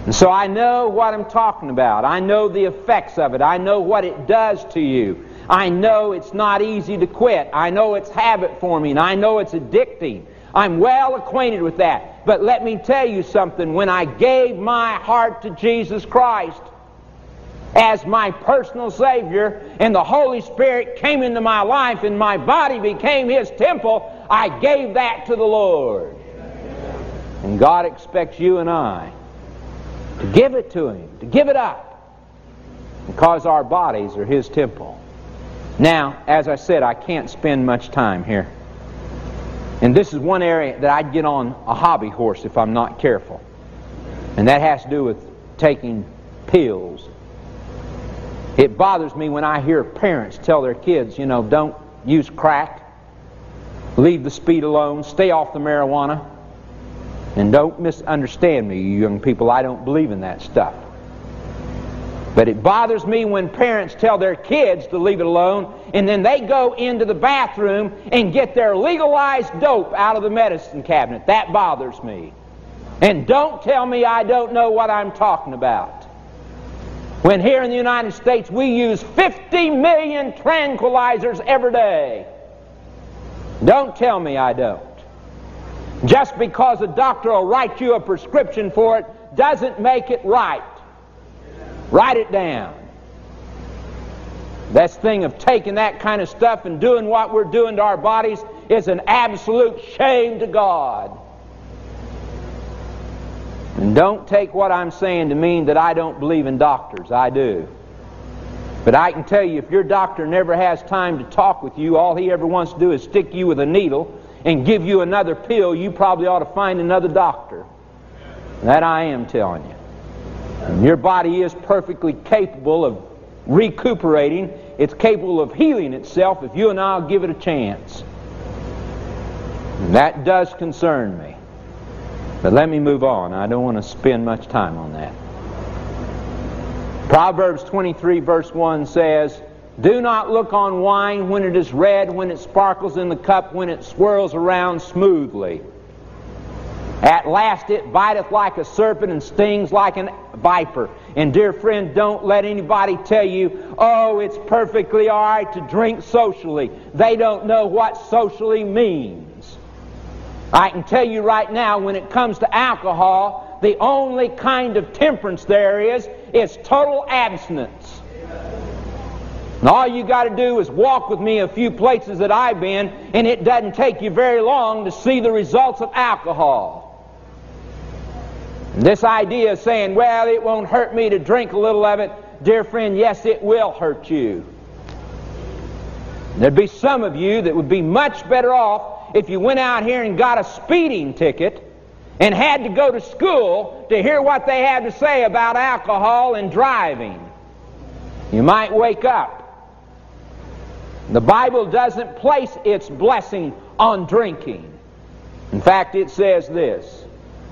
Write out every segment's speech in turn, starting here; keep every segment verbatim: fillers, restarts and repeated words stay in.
And so I know what I'm talking about. I know the effects of it. I know what it does to you. I know it's not easy to quit. I know it's habit forming. I know it's addicting. I'm well acquainted with that. But let me tell you something. When I gave my heart to Jesus Christ as my personal Savior, and the Holy Spirit came into my life and my body became His temple, I gave that to the Lord. And God expects you and I to give it to Him, to give it up, because our bodies are His temple. Now, as I said, I can't spend much time here. And this is one area that I'd get on a hobby horse if I'm not careful. And that has to do with taking pills. It bothers me when I hear parents tell their kids, you know, don't use crack, leave the speed alone, stay off the marijuana. And don't misunderstand me, you young people, I don't believe in that stuff. But it bothers me when parents tell their kids to leave it alone, and then they go into the bathroom and get their legalized dope out of the medicine cabinet. That bothers me. And don't tell me I don't know what I'm talking about. When here in the United States we use fifty million tranquilizers every day. Don't tell me I don't. Just because a doctor will write you a prescription for it doesn't make it right. Write it down. This thing of taking that kind of stuff and doing what we're doing to our bodies is an absolute shame to God. And don't take what I'm saying to mean that I don't believe in doctors. I do. But I can tell you, if your doctor never has time to talk with you, all he ever wants to do is stick you with a needle and give you another pill, you probably ought to find another doctor. That I am telling you. And your body is perfectly capable of recuperating. It's capable of healing itself if you and I will give it a chance. And that does concern me. But let me move on. I don't want to spend much time on that. Proverbs twenty-three verse one says, "Do not look on wine when it is red, when it sparkles in the cup, when it swirls around smoothly. At last it biteth like a serpent and stings like a viper." And dear friend, don't let anybody tell you, oh, it's perfectly all right to drink socially. They don't know what socially means. I can tell you right now, when it comes to alcohol, the only kind of temperance there is, is total abstinence. And all you got to do is walk with me a few places that I've been, and it doesn't take you very long to see the results of alcohol. And this idea of saying, well, it won't hurt me to drink a little of it, dear friend, yes, it will hurt you. There'd be some of you that would be much better off if you went out here and got a speeding ticket and had to go to school to hear what they had to say about alcohol and driving. You might wake up. The Bible doesn't place its blessing on drinking. In fact, it says this: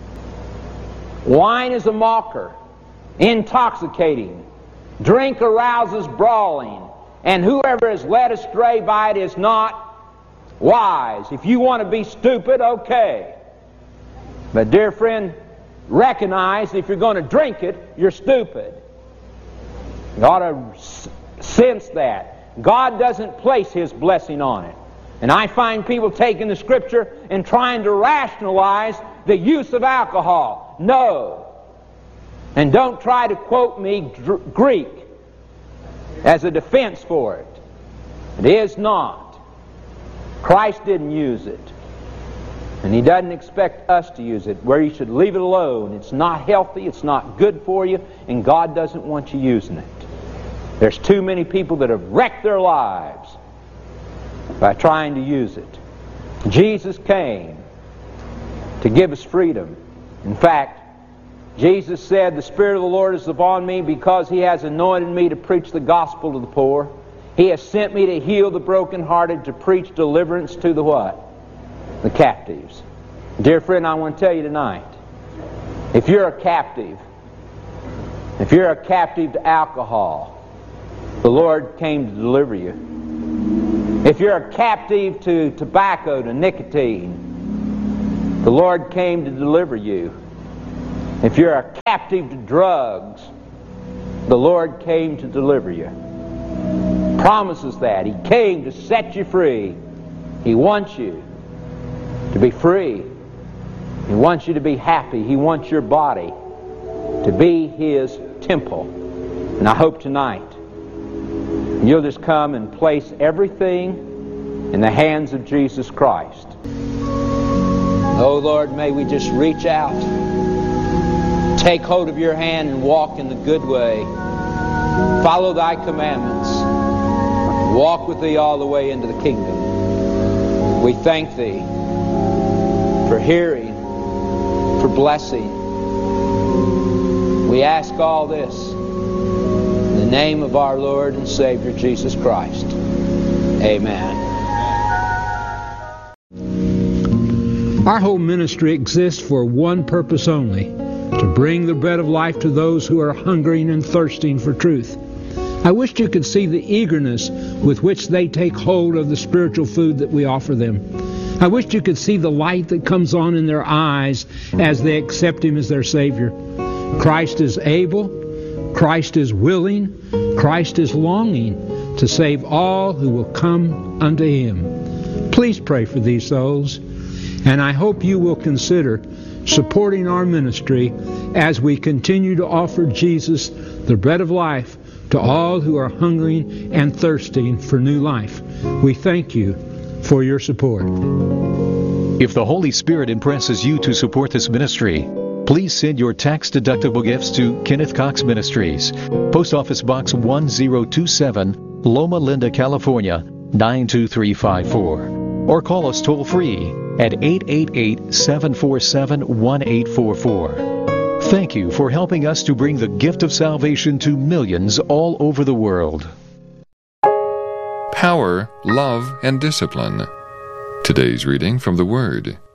wine is a mocker, intoxicating. Drink arouses brawling, and whoever is led astray by it is not wise. If you want to be stupid, okay. But dear friend, recognize if you're going to drink it, you're stupid. You ought to sense that. God doesn't place His blessing on it. And I find people taking the Scripture and trying to rationalize the use of alcohol. No. And don't try to quote me dr- Greek as a defense for it. It is not. Christ didn't use it. And He doesn't expect us to use it, where you should leave it alone. It's not healthy, it's not good for you, and God doesn't want you using it. There's too many people that have wrecked their lives by trying to use it. Jesus came to give us freedom. In fact, Jesus said, "The Spirit of the Lord is upon me because He has anointed me to preach the gospel to the poor. He has sent me to heal the brokenhearted, to preach deliverance to the what? The captives." Dear friend, I want to tell you tonight, if you're a captive, if you're a captive to alcohol, the Lord came to deliver you. If you're a captive to tobacco, to nicotine, the Lord came to deliver you. If you're a captive to drugs, the Lord came to deliver you. Promises that. He came to set you free. He wants you to be free. He wants you to be happy. He wants your body to be His temple. And I hope tonight you'll just come and place everything in the hands of Jesus Christ. Oh Lord, may we just reach out, take hold of your hand and walk in the good way. Follow thy commandments. Walk with thee all the way into the kingdom. We thank thee for hearing, for blessing. We ask all this in the name of our Lord and Savior Jesus Christ. Amen. Our whole ministry exists for one purpose only, to bring the bread of life to those who are hungering and thirsting for truth. I wished you could see the eagerness with which they take hold of the spiritual food that we offer them. I wished you could see the light that comes on in their eyes as they accept Him as their Savior. Christ is able, Christ is willing, Christ is longing to save all who will come unto Him. Please pray for these souls, and I hope you will consider supporting our ministry as we continue to offer Jesus, the bread of life, to all who are hungering and thirsting for new life. We thank you for your support. If the Holy Spirit impresses you to support this ministry, please send your tax-deductible gifts to Kenneth Cox Ministries, Post Office Box one zero two seven, Loma Linda, California, nine two three five four. Or call us toll-free at eight eight eight, seven four seven, one eight four four. Thank you for helping us to bring the gift of salvation to millions all over the world. Power, love, and discipline. Today's reading from the Word.